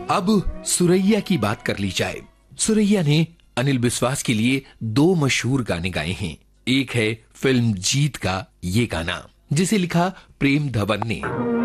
अब सुरैया की बात कर ली जाए। सुरैया ने अनिल विश्वास के लिए 2 मशहूर गाने गाए हैं। एक है फिल्म जीत का ये गाना, जिसे लिखा प्रेम धवन ने,